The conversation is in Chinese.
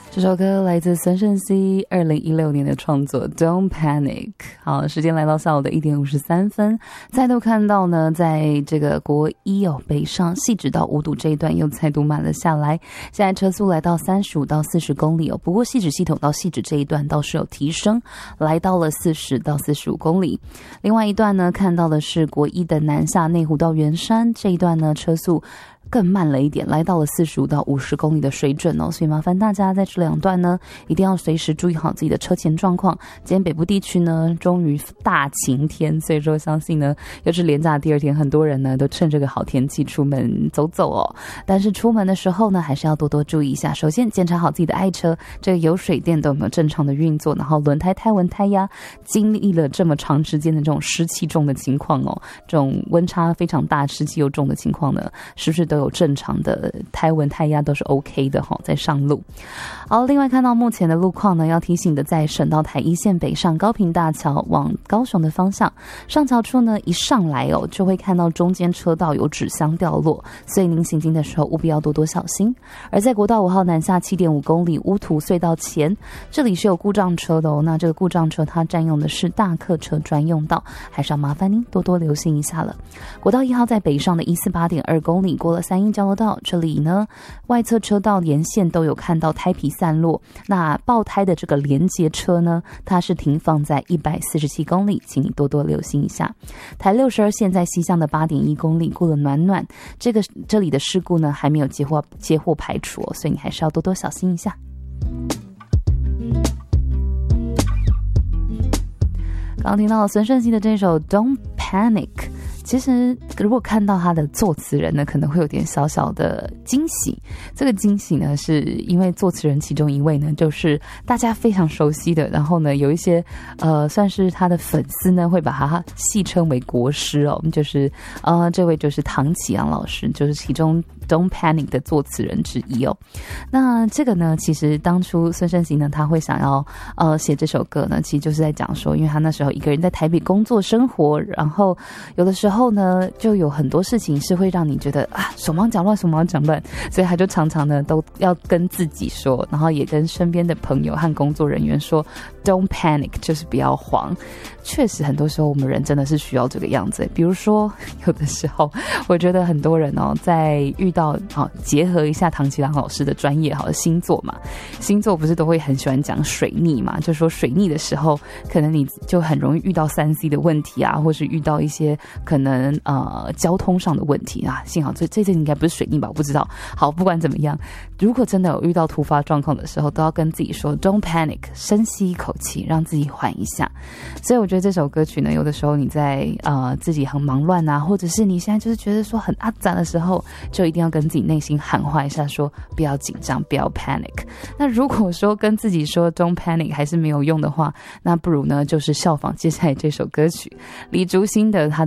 这首歌来自孙盛希2016年的创作 Don't Panic。 好，时间来到下午的1点53分，再度看到呢，在这个国一北上汐止到五堵这一段又再度慢了下来，现在车速来到35到40公里不过汐止系统到汐止这一段倒是有提升，来到了40到45公里。另外一段呢，看到的是国一的南下内湖到圆山这一段呢，车速更慢了一点，来到了45到50公里的水准所以麻烦大家在这两段呢，一定要随时注意好自己的车前状况。今天北部地区呢，终于大晴天，所以说相信呢，又是连假第二天，很多人呢都趁这个好天气出门走走但是出门的时候呢，还是要多多注意一下。首先检查好自己的爱车，这个油水电都有没有正常的运作，然后轮胎、胎纹、胎压，经历了这么长时间的这种湿气重的情况这种温差非常大、湿气又重的情况呢，是不是都有正常的胎纹胎压都是 OK 的在上路。好，另外看到目前的路况呢，要提醒的，在省道台一线北上高屏大桥往高雄的方向，上桥处呢一上来就会看到中间车道有纸箱掉落，所以您行经的时候务必要多多小心。而在国道5号南下 7.5 公里乌涂隧道前，这里是有故障车的那这个故障车它占用的是大客车专用道，还是要麻烦您多多留心一下了。国道1号在北上的 148.2 公里过了3交流道，这里呢外侧车道沿线都有看到胎皮散落，那爆胎的这个连接车呢，它是停放在147公里，请你多多留心一下。台62线在西向的 8.1 公里过了暖暖，这里的事故呢还没有接获排除所以你还是要多多小心一下。刚刚听到孙盛希的这首 Don't Panic，其实如果看到他的作词人呢，可能会有点小小的惊喜。这个惊喜呢，是因为作词人其中一位呢，就是大家非常熟悉的，然后呢有一些算是他的粉丝呢，会把他戏称为国师就是这位就是唐启阳老师，就是其中 Don't Panic 的作词人之一那这个呢，其实当初孙盛希呢，他会想要写这首歌呢，其实就是在讲说，因为他那时候一个人在台北工作生活，然后有的时候呢，就有很多事情是会让你觉得手忙脚乱，所以他就常常呢都要跟自己说，然后也跟身边的朋友和工作人员说 Don't panic， 就是不要慌。确实很多时候我们人真的是需要这个样子。比如说有的时候我觉得很多人在遇到结合一下唐启阳老师的专业星座嘛，星座不是都会很喜欢讲水逆嘛，就说水逆的时候可能你就很容易遇到 3C 的问题或是遇到一些可能交通上的问题幸好这次应该不是水逆吧，我不知道。好，不管怎么样，如果真的有遇到突发状况的时候，都要跟自己说 Don't panic， 深吸一口气，让自己缓一下。所以我觉得这首歌曲呢，有的时候你在自己很忙乱或者是你现在就是觉得说很阿杂的时候，就一定要跟自己内心喊话一下，说不要紧张，不要 panic。 那如果说跟自己说 Don't panic 还是没有用的话，那不如呢就是效仿接下来这首歌曲李竹新的他